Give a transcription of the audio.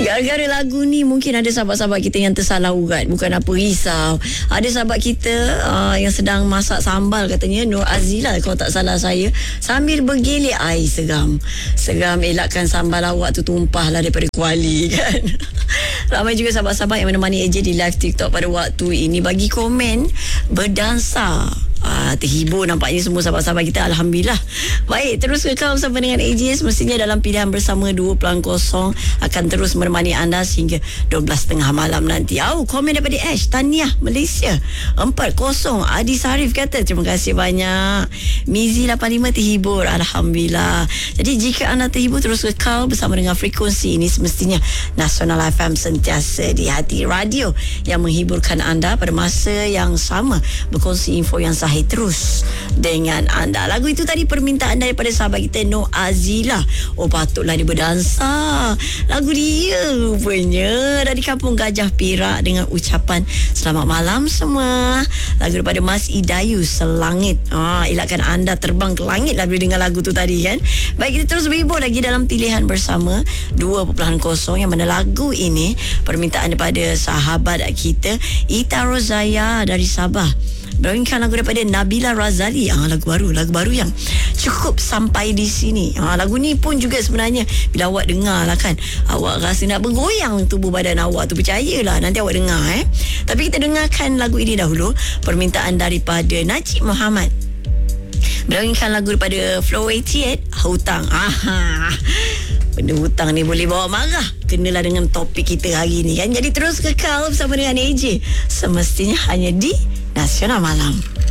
Gara-gara lagu ni mungkin ada sahabat-sahabat kita yang tersalah urat. Bukan apa, risau. Ada sahabat kita yang sedang masak sambal, katanya Nur Azila kalau tak salah saya, sambil bergelik air seram. Seram, elakkan sambal awak tu tumpah lah daripada kuali kan. Ramai juga sahabat-sahabat yang menemani AJ di live TikTok pada waktu ini bagi komen berdansa. Terhibur nampaknya semua sahabat-sahabat kita. Alhamdulillah. Baik, terus kekal bersama dengan AJ. Semestinya dalam pilihan bersama 2.0 akan terus menemani anda sehingga 12.30 malam nanti. Komen daripada Ash Tahniah Malaysia 4-0. Adi Sarif kata terima kasih banyak. Mizi 85 terhibur. Alhamdulillah. Jadi jika anda terhibur, terus kekal bersama dengan frekuensi ini. Semestinya Nasional FM sentiasa di hati radio yang menghiburkan anda pada masa yang sama, berkongsi info yang sahih terus dengan anda. Lagu itu tadi permintaan daripada sahabat kita Nur Azila. Patutlah dia berdansa. Lagu dia rupanya dari Kampung Gajah Perak dengan ucapan selamat malam semua. Lagu daripada Mas Idayu Selangit. Elakkan anda terbang ke langit lah bila dengar lagu tu tadi kan. Baik, kita terus berhibur lagi dalam pilihan bersama 2.0 yang mana lagu ini permintaan daripada sahabat kita Ita Rozaya dari Sabah. Berikan lagu daripada Nabila Razali. Lagu baru yang cukup sampai di sini. Lagu ni pun juga sebenarnya bila awak dengar lah kan, awak rasa nak bergoyang tubuh badan awak tu. Percayalah, nanti awak dengar Tapi kita dengarkan lagu ini dahulu. Permintaan daripada Najib Muhammad. Berikan lagu daripada Flow 88, Hutang. Benda hutang ni boleh bawa marah. Kenalah dengan topik kita hari ni kan. Jadi terus kekal bersama dengan AJ. Semestinya hanya di Nasional Malam.